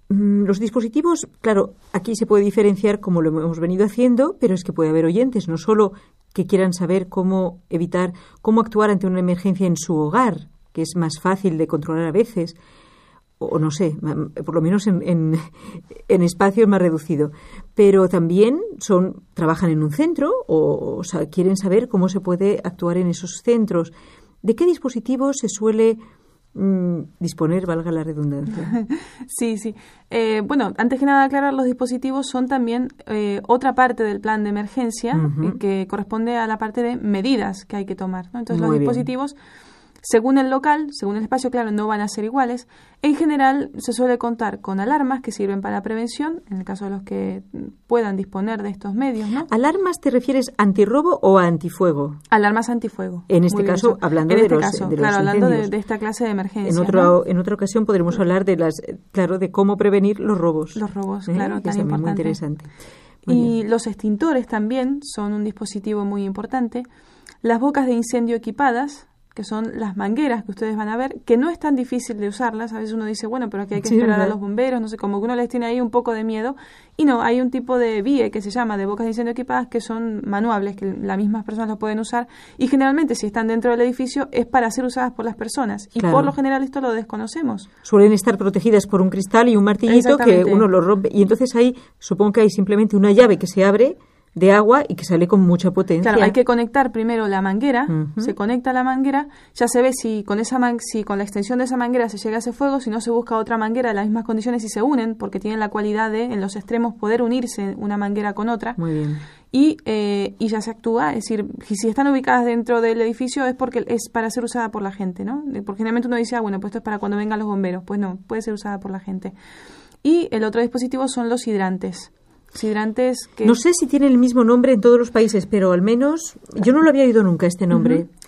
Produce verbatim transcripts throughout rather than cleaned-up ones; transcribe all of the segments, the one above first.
Los dispositivos, claro, aquí se puede diferenciar como lo hemos venido haciendo, pero es que puede haber oyentes, no solo que quieran saber cómo evitar, cómo actuar ante una emergencia en su hogar, que es más fácil de controlar a veces, o no sé, por lo menos en, en, en espacio más reducido, pero también son trabajan en un centro o, o sea, quieren saber cómo se puede actuar en esos centros. ¿De qué dispositivos se suele mm, disponer, valga la redundancia? Sí, sí. Eh, bueno, antes que nada aclarar, los dispositivos son también eh, otra parte del plan de emergencia uh-huh. eh, que corresponde a la parte de medidas que hay que tomar, ¿no? Entonces, Muy los dispositivos... Bien. Según el local, según el espacio, claro, no van a ser iguales. En general, se suele contar con alarmas que sirven para la prevención, en el caso de los que puedan disponer de estos medios, ¿no? ¿Alarmas te refieres antirrobo o a antifuego? Alarmas antifuego. En este caso, bien, hablando en de este los caso, de los claro, hablando de, incendios. de esta clase de emergencia. En, otro, ¿no? en otra ocasión podremos hablar de las, claro, de cómo prevenir los robos. Los robos, ¿Eh? claro, que tan es también importante. Muy interesante. Muy y bien. Los extintores también son un dispositivo muy importante. Las bocas de incendio equipadas, que son las mangueras que ustedes van a ver, que no es tan difícil de usarlas. A veces uno dice, bueno, pero aquí hay que sí, esperar ¿verdad? a los bomberos, no sé, como que uno les tiene ahí un poco de miedo. Y no, hay un tipo de V I E que se llama de bocas de incendio equipadas que son manuables, que las mismas personas lo pueden usar. Y generalmente, si están dentro del edificio, es para ser usadas por las personas. Y claro. por lo general esto lo desconocemos. Suelen estar protegidas por un cristal y un martillito que uno lo rompe. Y entonces ahí, supongo que hay simplemente una llave que se abre de agua y que sale con mucha potencia. Claro, hay que conectar primero la manguera, uh-huh. se conecta la manguera, ya se ve si con esa man- si con la extensión de esa manguera se llega a ese fuego, si no se busca otra manguera de las mismas condiciones y se unen, porque tienen la cualidad de, en los extremos, poder unirse una manguera con otra. Muy bien. Y, eh, y ya se actúa, es decir, si están ubicadas dentro del edificio es porque es para ser usada por la gente, ¿no? Porque generalmente uno dice, ah, bueno, pues esto es para cuando vengan los bomberos. Pues no, puede ser usada por la gente. Y el otro dispositivo son los hidrantes. Hidrantes que... No sé si tiene el mismo nombre en todos los países, pero al menos yo no lo había oído nunca este nombre. Uh-huh.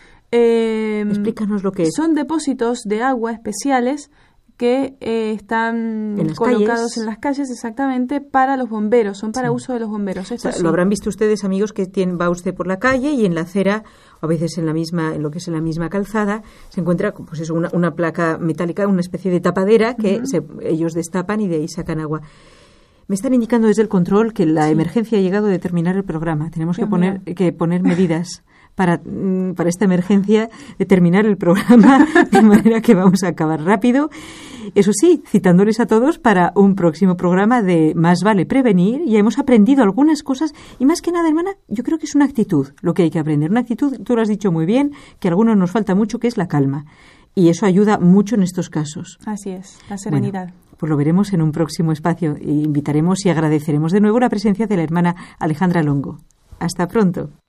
eh, Explícanos lo que es. Son depósitos de agua especiales que eh, están ¿En las colocados calles? En las calles exactamente para los bomberos, son para sí. uso de los bomberos. Esto o sea, sí. Lo habrán visto ustedes, amigos, que tienen, va usted por la calle y en la acera, o a veces en la misma, en lo que es en la misma calzada, se encuentra pues eso, una, una placa metálica, una especie de tapadera que uh-huh. se, ellos destapan y de ahí sacan agua. Me están indicando desde el control que la sí. emergencia ha llegado a determinar el programa. Tenemos que poner, que poner medidas para, para esta emergencia, determinar el programa de manera que vamos a acabar rápido. Eso sí, citándoles a todos para un próximo programa de Más vale prevenir. Ya hemos aprendido algunas cosas y más que nada, hermana, yo creo que es una actitud lo que hay que aprender. Una actitud, tú lo has dicho muy bien, que a algunos nos falta mucho, que es la calma. Y eso ayuda mucho en estos casos. Así es, la serenidad. Bueno, pues lo veremos en un próximo espacio. E invitaremos y agradeceremos de nuevo la presencia de la hermana Alejandra Longo. Hasta pronto.